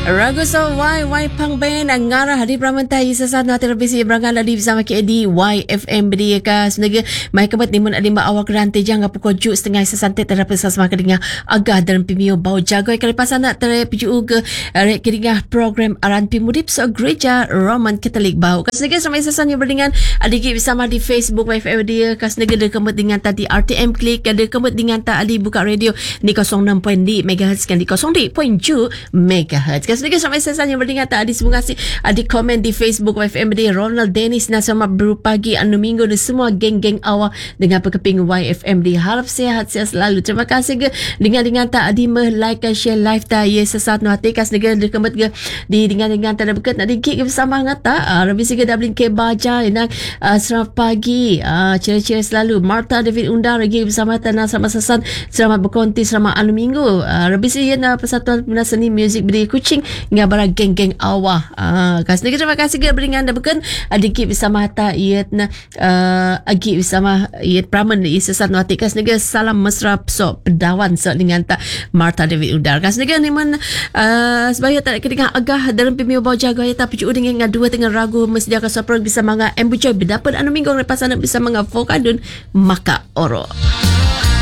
Ragu sa Y Pang Ben ang ngara hari pramantai sa sad na televisi brangan ladi bersama KD YFM bedi ka senaga mai kabat nimun adi ma awak rantai jang pukul 7:30 sa santet terapa sa sama kedinga aga dalam pimio bau jago kali pasan nak tere piju ke kedinga program aran pimudip so gereja Roman Katolik bau ka senaga sama sasannya berdingan adi bersama di Facebook YFM dia ka senaga de kembut dengan tadi RTM klik ada kembut dengan ta adi buka radio ni 06.2 MHz kan di 0.7 MHz. Sedikit sampai sesanya berdingat tak ada terima kasih ada komen di Facebook YFM di Ronald Dennis na sama berpagi anu minggu dan semua geng-geng awak dengan pekeping YFM di harap sehat selalu. Terima kasih ke dengan tak ada like dan share live ta ye sesat no hati kas negara dekemet ke di dengan tak ada bekat nak dikit bersama ngata lebih sikit dah ke baca nak selamat pagi ciri-ciri selalu Martha David Undar lagi bersama tanah sama sesat selamat berkonti selamat anu minggu lebih sikit na Persatuan Pemuda Seni Muzik Beri Kucing ngabara geng-geng awah kasih terima kasih ke beringan dah bukan adikit bersama hata iat na agi bersama iat pramen sesat no hati kasih negara salam mesra so pedawan so dengan ta Martha David Udar kasih negara ni man sebaya tak kedengar agah dalam pemio bau jaga ya tapi juga dengan dua tengah ragu mesdiakan sopro bisa manga embucoy berdapat anu minggu lepas anak bisa manga fokadun maka oro.